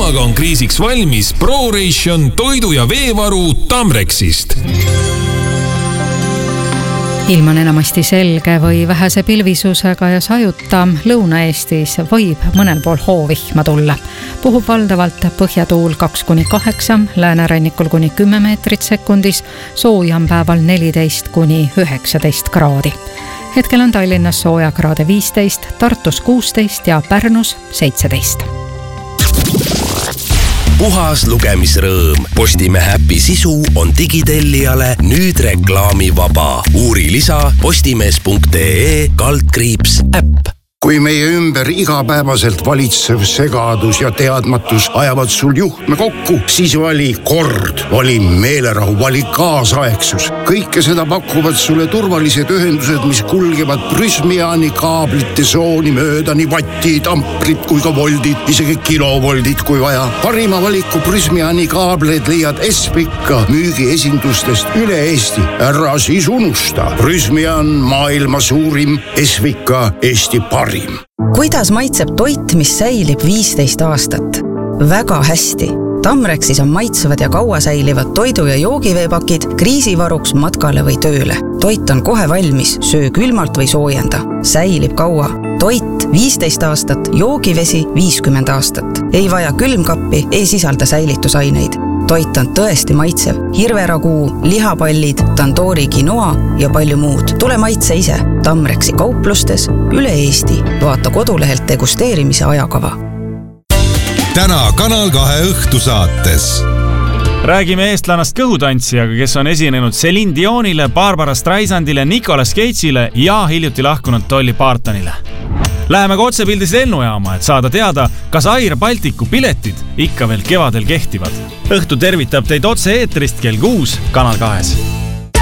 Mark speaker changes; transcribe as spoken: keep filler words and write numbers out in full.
Speaker 1: Lihaga on kriisiks valmis ProRation toidu- ja veevaru Tamrexist.
Speaker 2: Ilm on enamasti selge või vähese pilvisusega ja sajuta. Lõuna-Eestis võib mõnel pool hoovihma tulla. Puhub valdavalt põhjatuul kaks kuni kaheksa, läänerannikul kuni kümme meetrit sekundis, soojam päeval neliteist kuni üheksateist kraadi. Hetkel on Tallinnas soojakraade viisteist, Tartus kuusteist ja Pärnus seitseteist.
Speaker 3: Puhas lugemisrõõm. Postimehe äpi sisu on digitellijale nüüd reklaamivaba. Uuri lisa postimees punkt ee kaldkriips äpp.
Speaker 4: Kui meie ümber igapäevaselt valitsev segadus ja teadmatus ajavad sul juhtme kokku, siis vali kord, vali meelerahu, vali kaasaegsus. Kõike seda pakuvad sulle turvalised ühendused, mis kulgevad Prysmiani kaablite sooni mööda, nii vattid, amprid kui ka voldid, isegi kilovoldid kui vaja. Parima valiku Prysmiani kaableid leiad Espika müügiesindustest üle Eesti. Ära siis unusta. Prysmian maailma suurim, Espika Eesti parim.
Speaker 5: Kuidas maitseb toit, mis säilib viisteist aastat? Väga hästi. Tamrexis on maitsevad ja kaua säilivad toidu- ja joogiveepakid kriisivaruks matkale või tööle. Toit on kohe valmis, söö külmalt või soojenda. Säilib kaua. Toit viisteist aastat, joogivesi viiskümmend aastat. Ei vaja külmkappi, ei sisalda säilitusaineid. Toit on tõesti maitsev. Hirveraguu, lihapallid, tandoori quinoa ja palju muud. Tule maitse ise. Tamrexi kauplustes üle Eesti. Vaata kodulehelt degusteerimise ajakava.
Speaker 6: Täna Kanal kahe õhtusaates.
Speaker 7: Räägime eestlannast kõhutantsijaga, kes on esinenud Celine Dionile, Barbara Streisandile, Nicolas Cage'ile ja hiljuti lahkunud Dolly Partonile. Läheme ka otsepildis lennujaama, et saada teada, kas Air Balticu piletid ikka veel kevadel kehtivad. Õhtu tervitab teid otse eetrist kell kuus Kanal kahes.